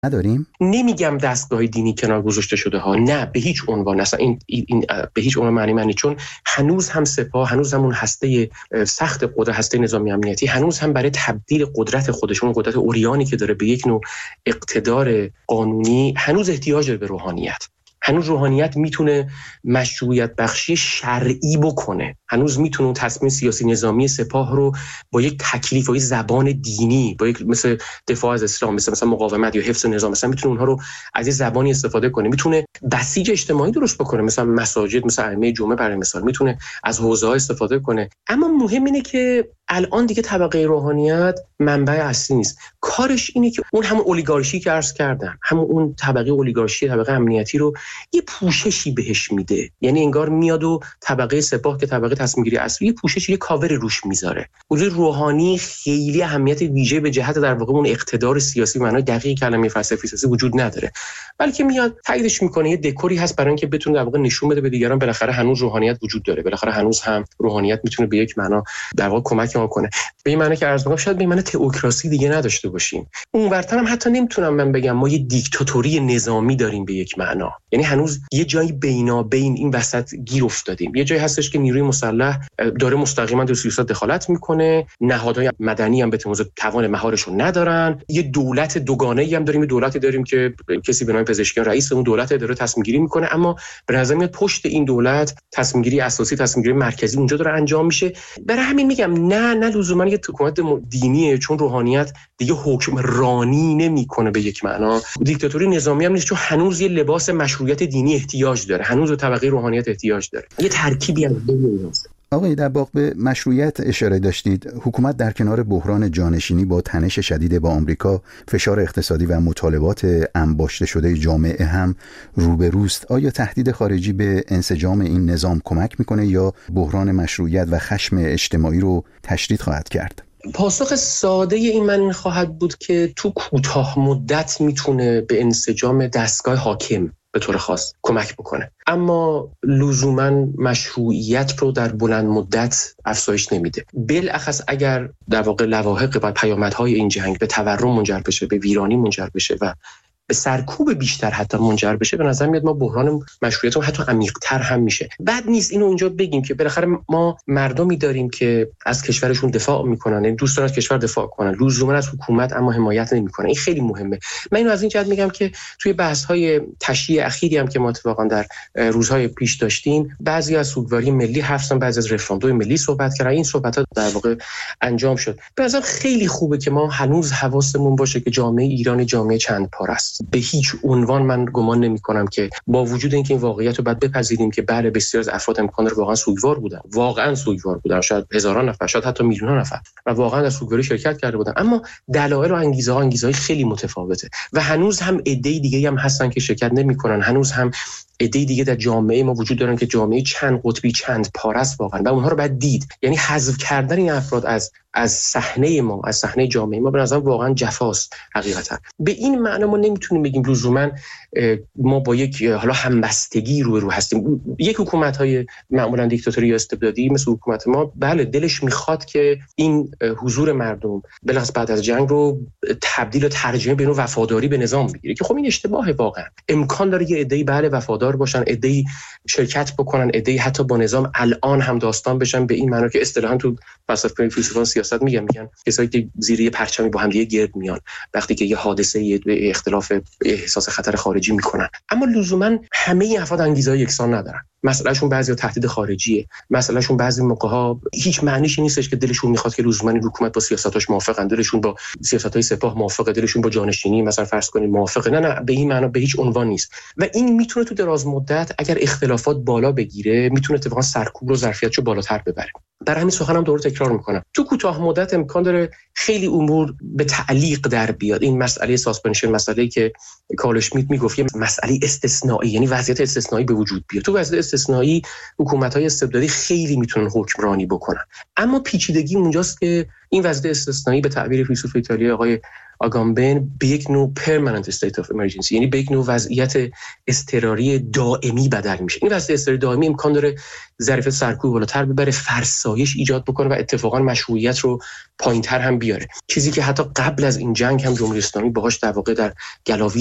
نداریم؟ نمیگم دستگاه دینی کنار گذاشته شده ها، نه به هیچ عنوان، اصلا این به هیچ عنوان معنی، چون هنوز هم سپاه، هنوز هم اون هسته سخت قدرت، هسته نظامی امنیتی، هنوز هم برای تبدیل قدرت خودشون، قدرت اوریانی که داره، به یک نوع اقتدار قانونی، هنوز احتیاج داره به روحانیت. هنوز روحانیت میتونه مشروعیت بخشی شرعی بکنه، هنوز میتونه اون تصمیم سیاسی نظامی سپاه رو با یک تکلیف و یک زبان دینی، با یک مثل دفاع از اسلام، مثلا مقاومت یا حفظ نظام، مثلا میتونه اونها رو از این زبانی استفاده کنه، میتونه بسیج اجتماعی درست بکنه، مثلا مساجد، مثلا ائمه جمعه برای مثال، میتونه از حوزه‌ها استفاده کنه. اما مهم اینه که الان دیگه طبقه روحانیت منبع اصلی نیست، کارش اینه که اون همون اولیگارشی که عرض کردم، همون اون طبقه اولیگارشی، طبقه امنیتی رو یه پوششی بهش میده، یعنی انگار میاد و طبقه سپاه که طبقه تصمیم گیری اصلی، یه پوششی، یه کاور روش میذاره. حضور روحانی خیلی اهمیت ویژه به جهت در واقع اون اقتدار سیاسی، معنای دقیق کلمه فلسفی سیاسی وجود نداره، بلکه میاد تاییدش میکنه، یه دکوری هست برای اینکه بتونه در واقع نشون بده به دیگران بالاخره هنوز روحانیت وجود داره، بالاخره هنوز هم روحانیت میتونه به یک معنا در واقع کمک ما کنه. به این معنی که عرض می‌کنم شاید به این معنی تئوکراسی دیگه نداشته باشیم. اونورتر هم حتی نمیتونم من بگم ما یه دیکتاتوری نظامی داریم به یک معنا، یعنی هنوز یه جایی بینابین این وسط گیر افتادیم. یه جایی هستش که نیروی مسلح داره مستقیما در سیاست دخالت میکنه، نهادهای مدنی هم به تمام توان مهارشون ندارن، یه دولت دوگانه‌ای هم داریم، دولتی داریم که کسی به نام پزشکیان رئیس اون دولت داره تصمیم گیری میکنه، اما به نظر میاد پشت این دولت تصمیم گیری اساسی، تصمیم گیری مرکزی اونجا داره انجام میشه. برای همین میگم نه لزوما یه حکومت دینیه، چون روحانیت دیگه حکمرانی نمیکنه به یک معنا. دیکتاتوری نظامی هم نیست، چون هنوز یه لباس مشروعیت دینی احتیاج داره، هنوز به طبقه روحانیت احتیاج داره، یه ترکیبی از دو. آقای دباغ، به مشروعیت اشاره داشتید. حکومت در کنار بحران جانشینی با تنش شدید با آمریکا، فشار اقتصادی و مطالبات انباشته شده جامعه هم روبروست. آیا تهدید خارجی به انسجام این نظام کمک میکنه یا بحران مشروعیت و خشم اجتماعی رو تشدید خواهد کرد؟ پاسخ ساده این من خواهد بود که تو کوتاه مدت میتونه به انسجام دستگاه حاکم به طور خاص کمک بکنه، اما لزوما مشروعیت رو در بلند مدت افزایش نمیده. بالاخص اگر در واقع لواحق و پیامدهای این جنگ به تورم منجر بشه، به ویرانی منجر بشه و به سرکوب بیشتر حتی منجر بشه، به نظر میاد ما بحران مشروعیت رو حتی عمیق‌تر هم میشه. بد نیست اینو اونجا بگیم که بالاخره ما مردمی داریم که از کشورشون دفاع میکنن، یعنی دوست دارن از کشور دفاع کنن، لزوما از حکومت اما حمایت نمیکنن. این خیلی مهمه. من اینو از این جهت میگم که توی بحث‌های تشییع اخیری هم که ما اتفاقا در روزهای پیش داشتیم، بعضی از سوگواری ملی حرف زدن، بعضی از رفراندوم ملی صحبت کردن، این صحبت‌ها در واقع انجام شد. به نظر خیلی خوبه که ما هنوز حواسمون باشه که جامعه ایران جامعه چند پاره است. به هیچ عنوان من گمان نمی‌کنم که با وجود اینکه این واقعیت رو باید بپذیریم که بله بسیار از افراد امکان داره واقعا سوگوار بودن، شاید هزاران نفر، شاید حتی میلیون‌ها نفر و واقعا در سوگواری شرکت کرده بودن، اما دلایل و انگیزه‌های خیلی متفاوته و هنوز هم عده دیگه‌ای هم هستن که شرکت نمی‌کنن، هنوز هم عده دیگه در جامعه ما وجود دارن که جامعه چند قطبی، چند پاره است واقعا و اونها رو باید دید. یعنی حذف کردن این افراد از صحنه ما، از صحنه جامعه ما، به نظر واقعا جفاست. حقیقتا به این معنی ما نمیتونیم بگیم لزوما ما با یک حالا همبستگی رو هستیم. یک حکومت‌های معمولا دیکتاتوری یا استبدادی مثل حکومت ما، بله دلش میخواد که این حضور مردم بلاخص بعد از جنگ رو تبدیل و ترجمه به وفاداری به نظام بگیره، که خب این اشتباهه. واقعا امکان داره یه عده‌ای بله وفادار باشن، عده‌ای شرکت بکنن، عده‌ای حتی با نظام الان هم داستان بشن، به این معنی که اصطلاحاً تو فلسفه سیاست میگن کسایی که زیر یه پرچمی با هم دیگه گرد میان وقتی که یه حادثه به اختلاف احساس خطر خارجی میکنن. اما لزوما همه این افراد انگیزه یکسان ندارن. مسئلهشون بعضی تهدید خارجیه، مسئلهشون بعضی موقع‌ها هیچ معنیش نیستش که دلشون میخواد که لزوما حکومت با سیاستاش موافقن، دلشون با سیاست‌های سپاه موافقه، دلشون با جانشینی مثلا فرض کنید موافقه. نه به این معنی به هیچ عنوان نیست و این میتونه تو دراز مدت اگر اختلافات بالا بگیره میتونه اتفاقا سرکوب و ظرفیتشو بالاتر ببره. برای همین سخنم دوباره تکرار میکنم، تو کوتاه مدت امکان داره خیلی امور به تعلیق در بیاد. این مسئله ساسپنشن، مسئله‌ای که کارل اشمیت میگفت یه مسئله استثنایی، یعنی وضعیت استثنایی به وجود بیاد. تو وضعیت استثنایی حکومت‌های استبدادی خیلی میتونن حکمرانی بکنن، اما پیچیدگی اونجاست که این وضعیت استثنایی به تعبیر فیلسوف ایتالیایی آقای آگامبن به یک نوع permanent state of emergency، یعنی به یک نوع وضعیت اضطراری دائمی بدل میشه. این وضعیت اضطراری دائمی امکان داره ظرفیت سرکوب بالاتر ببره، فرسایش ایجاد بکنه و اتفاقا مشروعیت رو پایینتر هم بیاره، چیزی که حتی قبل از این جنگ هم جمهوری اسلامی باهاش در واقع در گلاوی